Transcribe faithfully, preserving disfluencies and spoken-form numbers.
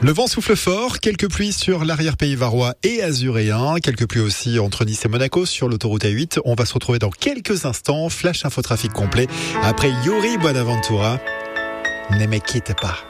Le vent souffle fort, quelques pluies sur l'arrière-pays varois et azuréen, quelques pluies aussi entre Nice et Monaco sur l'autoroute A huit. On va se retrouver dans quelques instants, flash infotrafic complet, après Yuri Bonaventura. Ne me quitte pas.